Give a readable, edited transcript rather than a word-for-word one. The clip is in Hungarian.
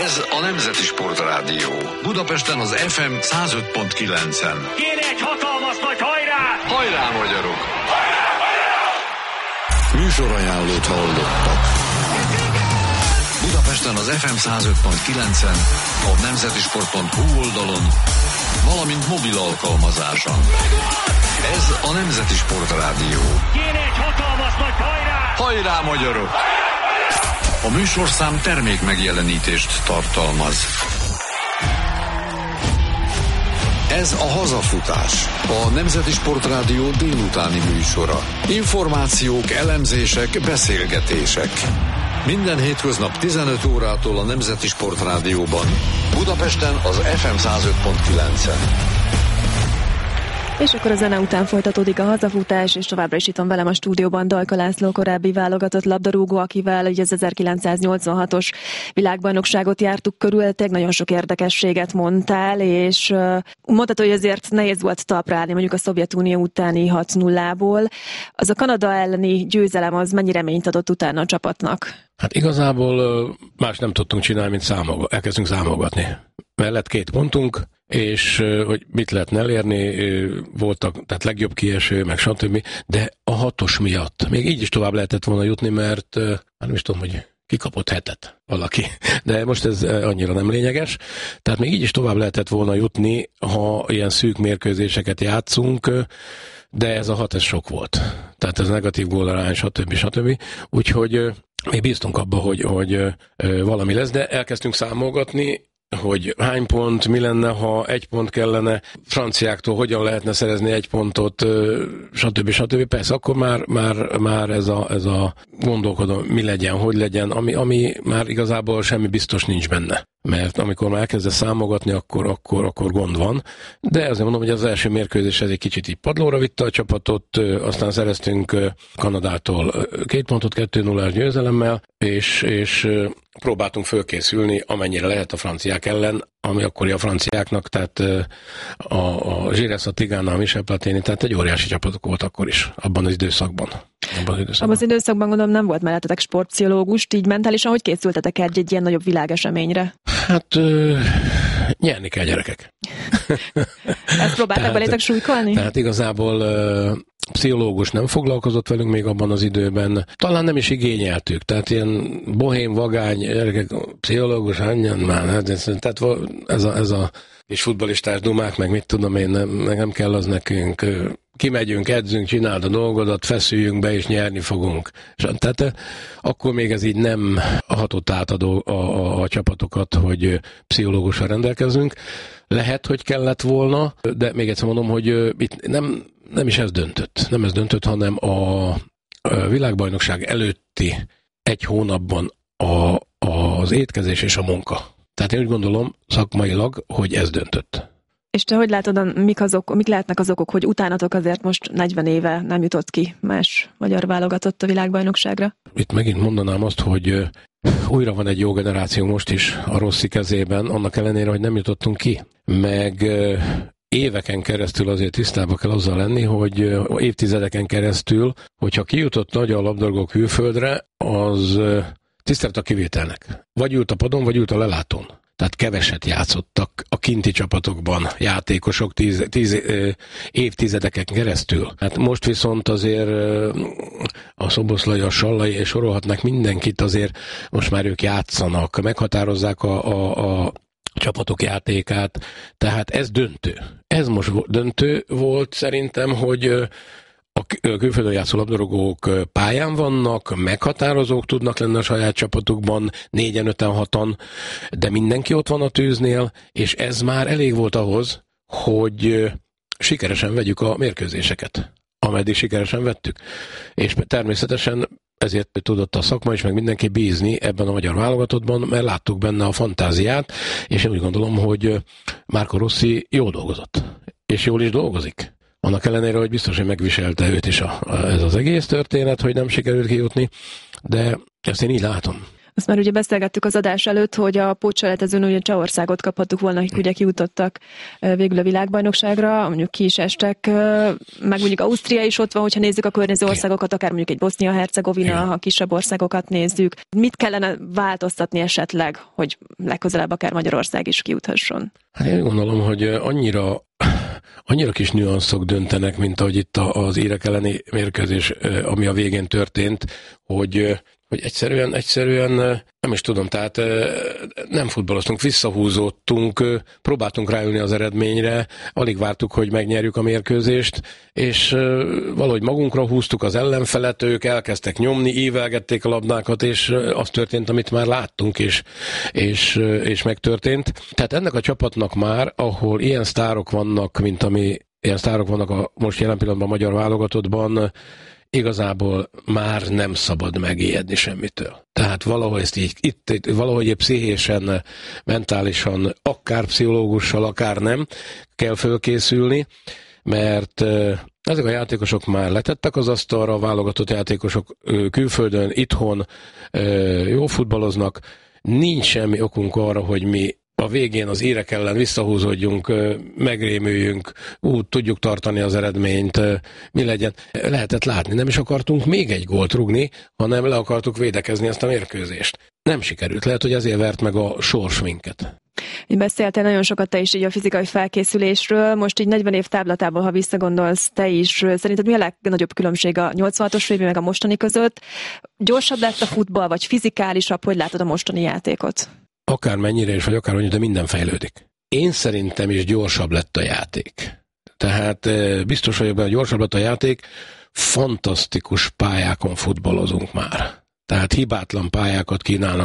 Ez a Nemzeti Sportrádió. Budapesten az FM 105.9-en. Kéne egy hatalmas nagy hajrá! Hajrá, magyarok! Műsorajánlót hallottak. Budapesten az FM 105.9-en, a nemzetisport.hu oldalon, valamint mobil alkalmazáson. Ez a Nemzeti Sportrádió. Kéne egy hatalmas nagy hajrá! Hajrá, magyarok! A műsorszám termék megjelenítést tartalmaz. Ez a Hazafutás, a Nemzeti Sportrádió délutáni műsora. Információk, elemzések, beszélgetések. Minden hétköznap 15 órától a Nemzeti Sportrádióban. Budapesten az FM 105.9-en. És akkor a zene után folytatódik a Hazafutás, és továbbra is itt van velem a stúdióban Dajka László, korábbi válogatott labdarúgó, akivel ugye az 1986-os világbajnokságot jártuk körül, nagyon sok érdekességet mondtál, és mondtad, hogy azért nehéz volt talpra állni mondjuk a Szovjetunió utáni 6-0-ból. Az a Kanada elleni győzelem az mennyi reményt adott utána a csapatnak? Hát igazából más nem tudtunk csinálni, mint elkezdtünk számolgatni. Mert lett 2 pontunk, és hogy mit lehetne elérni, voltak, tehát legjobb kieső, meg stb. De a 6-os miatt még így is tovább lehetett volna jutni, mert nem is tudom, hogy kikapott 7-et valaki. De most ez annyira nem lényeges. Tehát még így is tovább lehetett volna jutni, ha ilyen szűk mérkőzéseket játszunk, de ez a 6 ez sok volt. Tehát ez negatív gólarány, stb. Úgyhogy még bíztunk abba, hogy valami lesz, de elkezdtünk számolgatni, hogy hány pont, mi lenne, ha 1 pont kellene, franciáktól hogyan lehetne szerezni 1 pontot, stb. Persze, akkor már ez a gondolkodom, mi legyen, hogy legyen, ami már igazából semmi biztos nincs benne. Mert amikor már elkezdesz számolgatni, akkor gond van. De azért mondom, hogy az első mérkőzés ez egy kicsit így padlóra vitte a csapatot, aztán szereztünk Kanadától 2 pontot 2-0-ás győzelemmel, és próbáltunk fölkészülni, amennyire lehet a franciák ellen, ami akkori a franciáknak, tehát a Zsiresz, a Tigana, a Michel Platini, tehát egy óriási csapatok volt akkor is, abban az időszakban. Abban az időszakban gondolom nem volt mellettetek sportpszichológust, így mentálisan hogy készültetek egy ilyen nagyobb világeseményre? Hát nyerni kell, gyerekek. Ezt próbáltak belétek súlykolni? Tehát igazából pszichológus nem foglalkozott velünk még abban az időben. Talán nem is igényeltük. Tehát ilyen bohém, vagány, gyerekek, pszichológus, annyian már. Tehát ez a és futballistás dumák, meg mit tudom én, nem kell az nekünk. Kimegyünk, edzünk, csináld a dolgodat, feszüljünk be, és nyerni fogunk. Tehát akkor még ez így nem hatott át a csapatokat, hogy pszichológussal rendelkezzünk. Lehet, hogy kellett volna, de még egyszer mondom, hogy itt nem is ez döntött. Nem ez döntött, hanem a világbajnokság előtti 1 hónapban az étkezés és a munka. Tehát én úgy gondolom szakmailag, hogy ez döntött. És te hogy látod, mik lehetnek az okok, hogy utánatok azért most 40 éve nem jutott ki más magyar válogatott a világbajnokságra? Itt megint mondanám azt, hogy újra van egy jó generáció most is a Rossi kezében, annak ellenére, hogy nem jutottunk ki. Meg éveken keresztül azért tisztában kell azzal lenni, hogy évtizedeken keresztül, hogyha kijutott nagy a labdarúgó külföldre, az tisztelt a kivételnek. Vagy ült a padon, vagy ült a lelátón. Tehát keveset játszottak a kinti csapatokban játékosok 10 évtizedeken keresztül. Hát most viszont azért a Szoboszlai, a Sallai, és sorolhatnak mindenkit, azért most már ők játszanak, meghatározzák a csapatok játékát, tehát ez döntő. Ez most döntő volt szerintem, hogy a külföldön játszó labdarúgók pályán vannak, meghatározók tudnak lenni a saját csapatukban, 4-en, 5-en, 6-an, de mindenki ott van a tűznél, és ez már elég volt ahhoz, hogy sikeresen vegyük a mérkőzéseket, ameddig sikeresen vettük. És természetesen ezért tudott a szakma is, meg mindenki bízni ebben a magyar válogatottban, mert láttuk benne a fantáziát, és én úgy gondolom, hogy Marco Rossi jól dolgozott, és jól is dolgozik. Annak ellenére, hogy biztos, hogy megviselte őt is ez az egész történet, hogy nem sikerült kijutni, de ezt én így látom. Azt már ugye beszélgettük az adás előtt, hogy a pótselejtezőn ugye Csehországot kaphattuk volna, akik ugye kijutottak végül a világbajnokságra, mondjuk ki is estek, meg mondjuk Ausztria is ott van, hogyha nézzük a környező országokat, akár mondjuk egy Bosznia-Hercegovina, ha kisebb országokat nézzük. Mit kellene változtatni esetleg, hogy legközelebb akár Magyarország is kijuthasson? Hát én gondolom, hogy annyira kis nüanszok döntenek, mint ahogy itt az írek elleni mérkőzés, ami a végén történt, hogy egyszerűen nem is tudom, tehát nem futballoztunk, visszahúzódtunk, próbáltunk ráülni az eredményre, alig vártuk, hogy megnyerjük a mérkőzést, és valahogy magunkra húztuk az ellenfelet, ők elkezdtek nyomni, ívelgették a labdákat, és az történt, amit már láttunk, és megtörtént. Tehát ennek a csapatnak már, ahol ilyen sztárok vannak, ilyen sztárok vannak a most jelen pillanatban a magyar válogatottban, igazából már nem szabad megijedni semmitől. Tehát valahogy ezt valahogy pszichésen, mentálisan, akár pszichológussal, akár nem, kell fölkészülni, mert ezek a játékosok már letettek az asztalra, a válogatott játékosok külföldön, itthon jó futballoznak, nincs semmi okunk arra, hogy mi a végén az írek ellen visszahúzódjunk, megrémüljünk, tudjuk tartani az eredményt, mi legyen. Lehetett látni, nem is akartunk még egy gólt rugni, hanem le akartuk védekezni ezt a mérkőzést. Nem sikerült, lehet, hogy ezért vert meg a sors minket. Így beszéltél nagyon sokat te is így a fizikai felkészülésről, most így 40 év táblatából, ha visszagondolsz te is, szerinted mi a legnagyobb különbség a 86-os évben meg a mostani között? Gyorsabb lett a futball, vagy fizikálisabb? Hogy látod a mostani játékot? Akár mennyire is, vagy akár annyira, de minden fejlődik. Én szerintem is gyorsabb lett a játék. Tehát biztos vagyok benne, hogy gyorsabb lett a játék, fantasztikus pályákon futballozunk már. Tehát hibátlan pályákat kínálnak